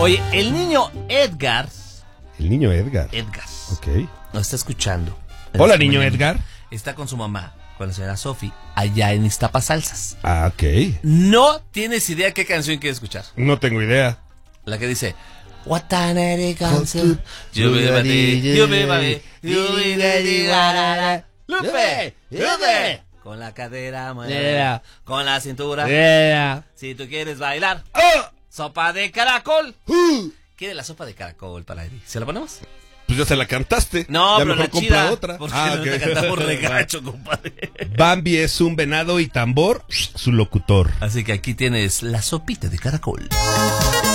Oye, el niño Edgar. El niño Edgar. Edgar. Ok. Nos está escuchando. Hola, niño Edgar. Está con su mamá, con la señora Sofi, allá en Iztapasalsas. Ah, ok. No tienes idea qué canción quiere escuchar. No tengo idea. La que dice... Watanere kansu, Lupe, Lupe. Con la cadera mueve, con la cintura. Si tú quieres bailar, sopa de caracol. ¿Quiere la sopa de caracol para Eddie? ¿Se la ponemos? Pues ya se la cantaste. No, ya pero mejor la compra chida. otra. Porque no ok. te cantamos regacho, compadre. Bambi es un venado y Tambor, su locutor. Así que aquí tienes la sopita de caracol.